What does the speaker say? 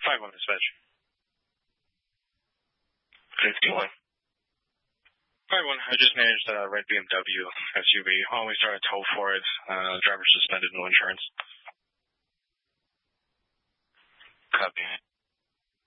5-1 dispatch. 51. 5-1, I just managed a red BMW SUV. Always start a tow for it. Driver suspended, no insurance. Copy.